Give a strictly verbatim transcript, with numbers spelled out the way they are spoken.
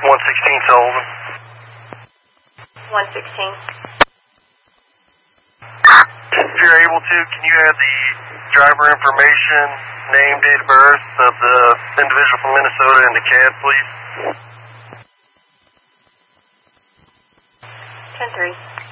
one sixteen Sullivan. one sixteen. If you're able to, can you add the driver information, name, date of birth of the individual from Minnesota into C A D, please? ten three.